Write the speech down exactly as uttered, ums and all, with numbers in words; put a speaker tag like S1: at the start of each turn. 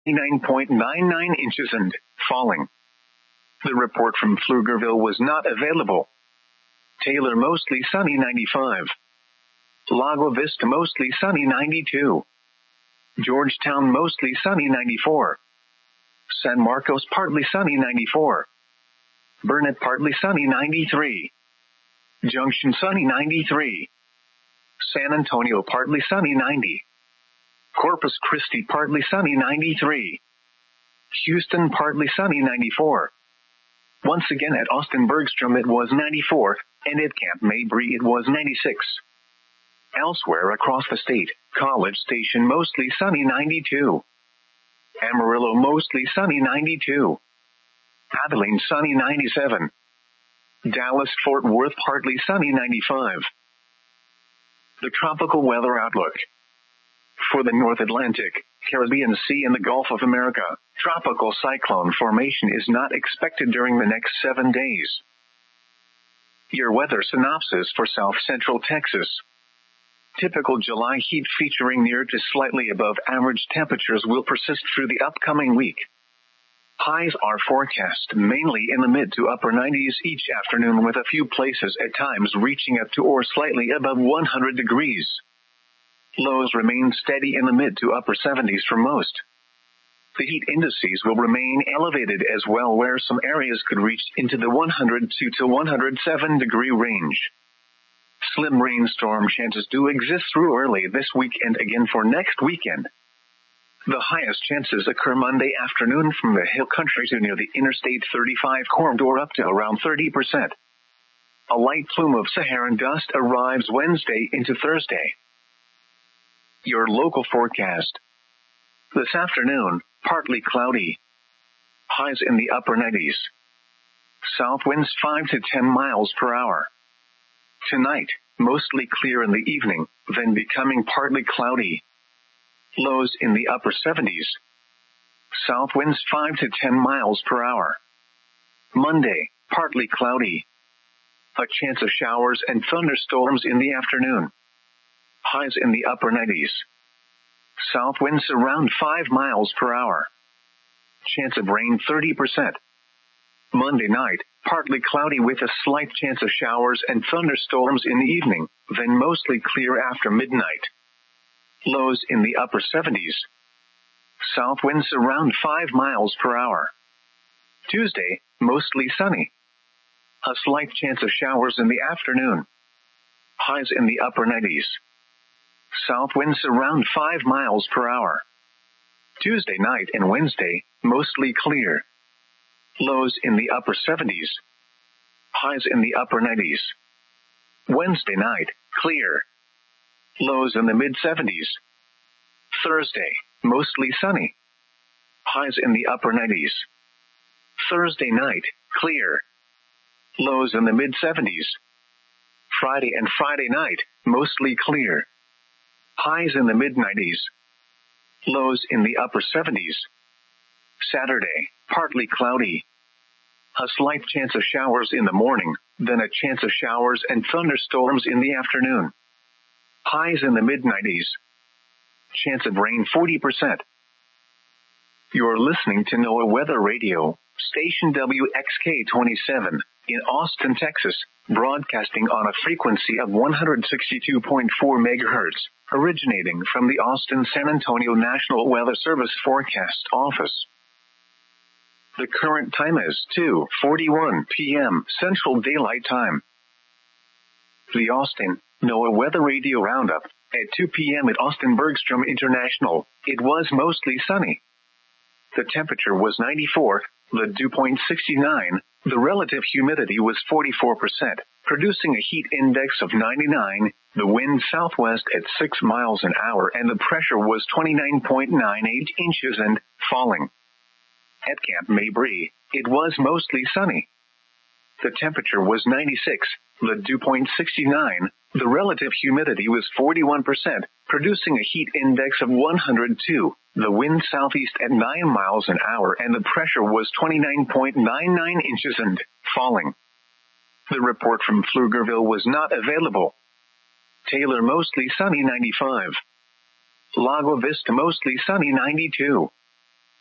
S1: nine point nine nine inches and falling. The report from Pflugerville was not available. Taylor mostly sunny ninety-five. Lago Vista mostly sunny ninety-two. Georgetown mostly sunny ninety-four. San Marcos partly sunny ninety-four. Burnett partly sunny ninety-three. Junction sunny ninety-three. San Antonio partly sunny ninety. Corpus Christi partly sunny ninety-three. Houston partly sunny ninety-four. Once again at Austin Bergstrom it was ninety-four, and at Camp Mabry it was ninety-six. Elsewhere across the state, College Station mostly sunny ninety-two. Amarillo mostly sunny ninety-two. Abilene sunny ninety-seven. Dallas-Fort Worth partly sunny ninety-five. The tropical weather outlook. For the North Atlantic, Caribbean Sea and the Gulf of America, tropical cyclone formation is not expected during the next seven days. Your weather synopsis for South Central Texas. Typical July heat featuring near to slightly above average temperatures will persist through the upcoming week. Highs are forecast mainly in the mid to upper nineties each afternoon, with a few places at times reaching up to or slightly above one hundred degrees. Lows remain steady in the mid to upper seventies for most. The heat indices will remain elevated as well, where some areas could reach into the one hundred two to one hundred seven degree range. Slim rainstorm chances do exist through early this week and again for next weekend. The highest chances occur Monday afternoon from the hill country to near the Interstate thirty-five corridor up to around thirty percent. A light plume of Saharan dust arrives Wednesday into Thursday. Your local forecast. This afternoon, partly cloudy. Highs in the upper nineties. South winds five to ten miles per hour. Tonight, mostly clear in the evening, then becoming partly cloudy. Lows in the upper seventies. South winds five to ten miles per hour. Monday, partly cloudy. A chance of showers and thunderstorms in the afternoon. Highs in the upper nineties. South winds around five miles per hour. Chance of rain thirty percent. Monday night, partly cloudy with a slight chance of showers and thunderstorms in the evening, then mostly clear after midnight. Lows in the upper seventies. South winds around five miles per hour. Tuesday, mostly sunny. A slight chance of showers in the afternoon. Highs in the upper nineties. South winds around five miles per hour. Tuesday night and Wednesday, mostly clear. Lows in the upper seventies. Highs in the upper nineties. Wednesday night, clear. Lows in the mid seventies. Thursday, mostly sunny. Highs in the upper nineties. Thursday night, clear. Lows in the mid seventies. Friday and Friday night, mostly clear. Highs in the mid nineties. Lows in the upper seventies. Saturday, partly cloudy. A slight chance of showers in the morning, then a chance of showers and thunderstorms in the afternoon. Highs in the mid nineties. Chance of rain forty percent. You're listening to NOAA Weather Radio, station W X K twenty-seven, in Austin, Texas, broadcasting on a frequency of one hundred sixty-two point four megahertz, originating from the Austin-San Antonio National Weather Service Forecast Office. The current time is two forty-one p.m. Central Daylight Time. The Austin NOAA Weather Radio Roundup. At two p.m. at Austin Bergstrom International, it was mostly sunny. The temperature was ninety-four, the dew point sixty-nine, the relative humidity was forty-four percent, producing a heat index of ninety-nine, the wind southwest at six miles an hour, and the pressure was twenty-nine point nine eight inches and falling. At Camp Mabry, it was mostly sunny. The temperature was ninety-six, the dew point sixty-nine, the relative humidity was forty-one percent, producing a heat index of one hundred two, the wind southeast at nine miles an hour, and the pressure was twenty-nine point nine nine inches and falling. The report from Pflugerville was not available. Taylor mostly sunny ninety-five. Lago Vista mostly sunny ninety-two.